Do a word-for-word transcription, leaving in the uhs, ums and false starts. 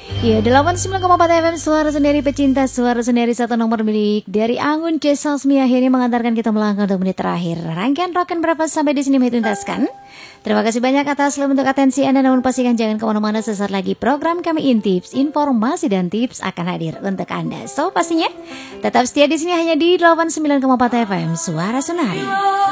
Ya, delapan puluh sembilan koma empat F M Suara Sendiri Pecinta Suara Sendiri, satu nomor milik dari Anggun C. Sasmi akhirnya mengantarkan kita melangkah untuk menit terakhir. Rangkaian rocken berapa sampai di sini menuntaskan. Terima kasih banyak atas bentuk atensi Anda, namun pastikan jangan kemana-mana, sesaat lagi program kami Intips, informasi dan tips akan hadir untuk Anda. So pastinya tetap setia di sini hanya di delapan puluh sembilan koma empat F M Suara Sendiri.